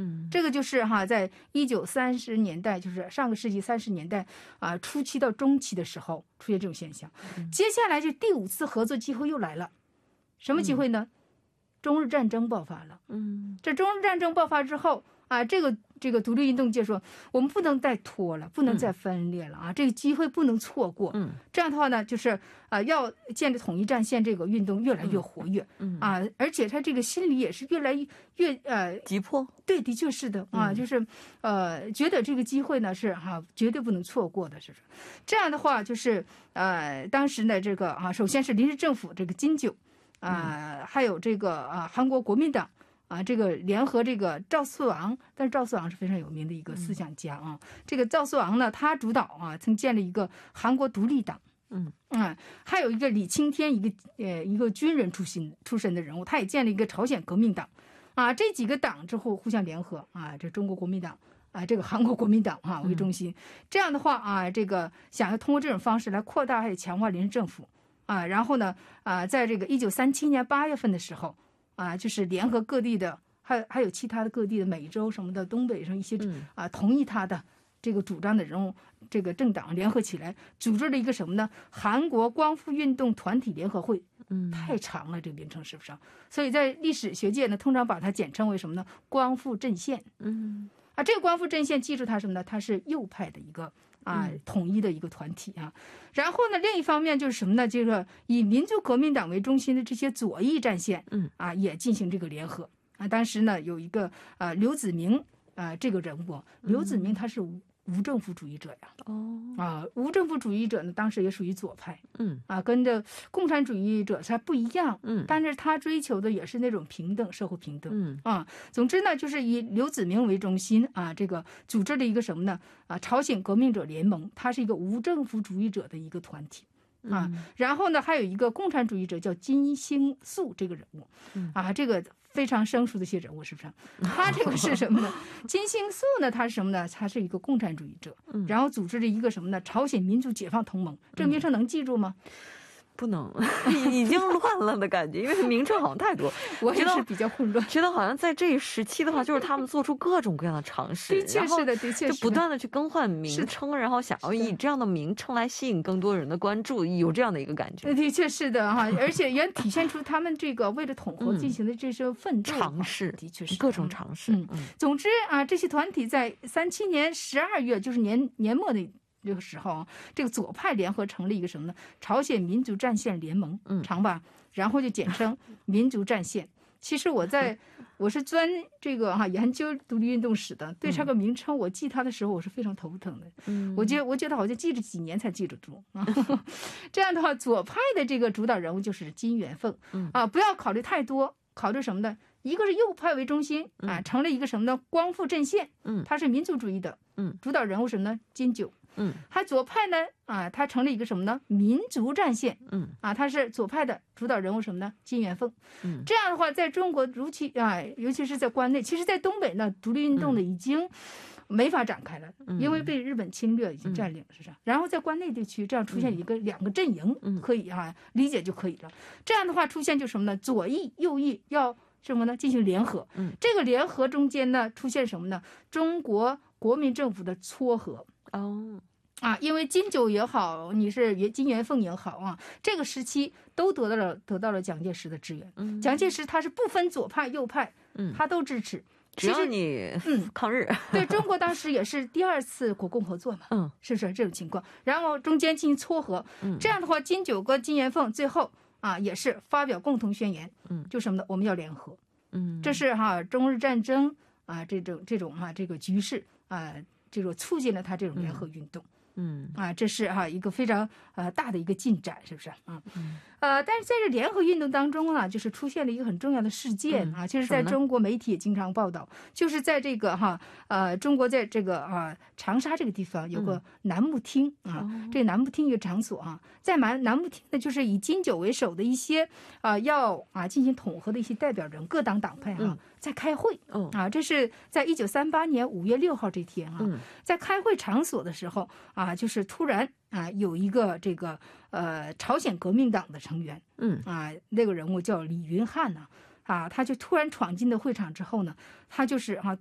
这个就是在1930年代，就是上个世纪30年代初期到中期的时候出现这种现象。接下来就第5次合作机会又来了，什么机会呢？中日战争爆发了。这中日战争爆发之后这个独立运动界说，我们不能再拖了，不能再分裂了这个机会不能错过。这样的话呢，就是要建立统一战线，这个运动越来越活跃而且他这个心理也是越来越急迫。 对，的确是的就是觉得这个机会呢是绝对不能错过的，是不是？这样的话就是当时呢这个首先是临时政府这个金九还有这个韩国国民党。这个联合这个赵四王，但是赵四王是非常有名的一个思想家这个赵四王呢，他主导曾建立一个韩国独立党，还有一个李青天，一个军人出身的人物，他也建立一个朝鲜革命党这几个党之后互相联合这中国国民党这个韩国国民党为中心，这样的话这个想要通过这种方式来扩大还有强化临时政府然后呢在这个1937年8月份的时候。就是联合各地的，还有其他的各地的美洲什么的，东北上一些同意他的这个主张的人物，这个政党联合起来，组织了一个什么呢？韩国光复运动团体联合会。太长了，这个名称是不是？所以在历史学界呢，通常把它简称为什么呢？光复阵线。这个光复阵线，记住它什么呢？它是右派的一个统一的一个团体然后呢，另一方面就是什么呢？这个以民族革命党为中心的这些左翼战线也进行这个联合当时呢有一个刘子明这个人物，刘子明他是无政府主义者无政府主义者呢，当时也属于左派跟着共产主义者他不一样但是他追求的也是那种平等，社会平等总之呢，就是以刘子明为中心这个组织了一个什么呢朝鲜革命者联盟，它是一个无政府主义者的一个团体然后呢还有一个共产主义者叫金星素这个人物这个非常生疏的一些人物，是不是？他这个是什么呢？金星素呢，他是什么呢？他是一个共产主义者然后组织了一个什么呢？朝鲜民族解放同盟。这个名称能记住吗？ 不能，已经乱了的感觉，因为名称好像太多， 我也是比较混乱。 觉得好像在这一时期的话，就是他们做出各种各样的尝试， 的确是的，的确是的， 就不断的去更换名称，然后想要以这样的名称来吸引更多人的关注，有这样的一个感觉。 的确是的而且也体现出他们这个为了统合进行的这些奋斗尝试， 的确是各种尝试。 总之这些团体在37年12月，就是年末的这个时候这个左派联合成立一个什么呢？朝鲜民族战线联盟长吧，然后就简称民族战线。其实我是专这个研究独立运动史的，对这个名称我记它的时候我是非常头疼的我觉得好像记着几年才记得住这样的话，左派的这个主导人物就是金元凤不要考虑太多，考虑什么呢？一个是右派为中心成立一个什么呢？光复阵线它是民族主义的主导人物什么呢？金九还左派呢他成立一个什么呢？民族战线他是左派的主导人物什么呢？金元凤这样的话，在中国尤其是在关内，其实在东北呢，独立运动呢已经没法展开了因为被日本侵略已经占领了是吧？然后在关内地区这样出现两个阵营可以理解就可以了。这样的话出现就什么呢？左翼右翼要什么呢？进行联合这个联合中间呢出现什么呢？中国国民政府的撮合因为金九也好，你是金元凤也好这个时期都得到了蒋介石的支援蒋介石他是不分左派右派他都支持， 只要你抗日对，中国当时也是第2次国共合作嘛是不是这种情况？然后中间进行撮合这样的话，金九跟金元凤最后也是发表共同宣言就什么呢？我们要联合这是中日战争这种这个局势这种促进了他这种联合运动这是一个非常大的一个进展，是不是但是在这联合运动当中就是出现了一个很重要的事件就是在中国媒体也经常报道，就是在这个中国在这个长沙这个地方有个楠木厅这个楠木厅一个场所在楠木厅呢，就是以金九为首的一些要进行统合的一些代表人，各党党派在开会这是在1938年5月6号这天在开会场所的时候就是突然有一个这个朝鲜革命党的成员那个人物叫李云汉他就突然闯进的会场之后呢，他就是